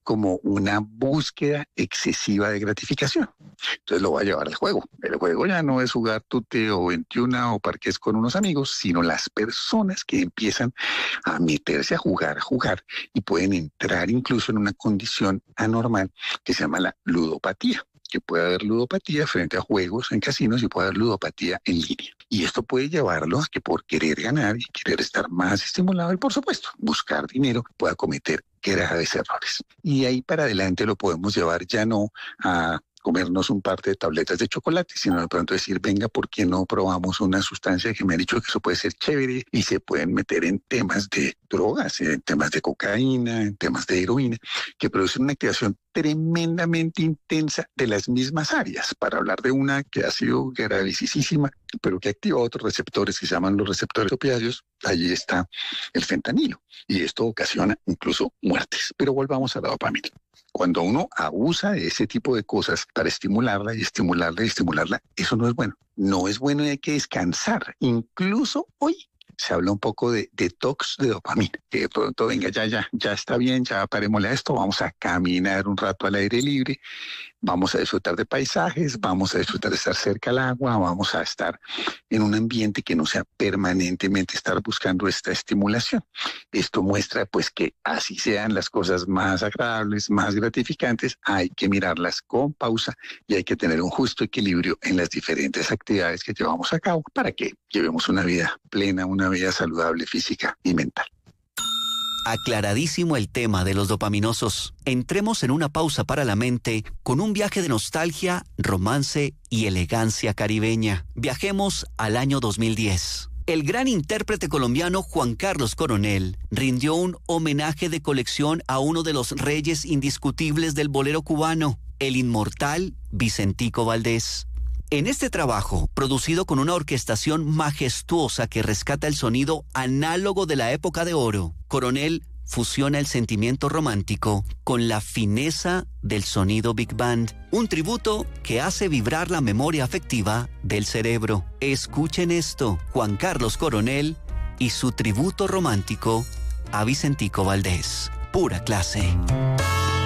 como una búsqueda excesiva de gratificación. Entonces lo va a llevar al juego. El juego ya no es jugar tute o 21 o parques con unos amigos, sino las personas que empiezan a meterse a jugar y pueden entrar incluso en una condición anormal que se llama la ludopatía, que puede haber ludopatía frente a juegos en casinos y puede haber ludopatía en línea. Y esto puede llevarlo a que por querer ganar y querer estar más estimulado y por supuesto buscar dinero pueda cometer graves errores. Y ahí para adelante lo podemos llevar ya no a comernos un par de tabletas de chocolate, sino de pronto decir, venga, ¿por qué no probamos una sustancia que me ha dicho que eso puede ser chévere? Y se pueden meter en temas de drogas, en temas de cocaína, en temas de heroína, que producen una activación tremendamente intensa de las mismas áreas, para hablar de una que ha sido gravísima, pero que activa otros receptores que se llaman los receptores opiáceos. Allí está el fentanilo y esto ocasiona incluso muertes. Pero volvamos a la dopamina. Cuando uno abusa de ese tipo de cosas para estimularla y estimularla y estimularla, eso no es bueno. No es bueno y hay que descansar. Incluso hoy se habla un poco de detox de dopamina, que de pronto venga, ya está bien, ya parémosle a esto, vamos a caminar un rato al aire libre, vamos a disfrutar de paisajes, vamos a disfrutar de estar cerca al agua, vamos a estar en un ambiente que no sea permanentemente estar buscando esta estimulación. Esto muestra pues que así sean las cosas más agradables, más gratificantes, hay que mirarlas con pausa y hay que tener un justo equilibrio en las diferentes actividades que llevamos a cabo para que llevemos una vida plena, una vida saludable física y mental. Aclaradísimo el tema de los dopaminosos. Entremos en una pausa para la mente con un viaje de nostalgia, romance y elegancia caribeña. Viajemos al año 2010. El gran intérprete colombiano Juan Carlos Coronel rindió un homenaje de colección a uno de los reyes indiscutibles del bolero cubano, el inmortal Vicentico Valdés. En este trabajo, producido con una orquestación majestuosa que rescata el sonido análogo de la época de oro, Coronel fusiona el sentimiento romántico con la fineza del sonido Big Band, un tributo que hace vibrar la memoria afectiva del cerebro. Escuchen esto, Juan Carlos Coronel y su tributo romántico a Vicentico Valdés. Pura clase.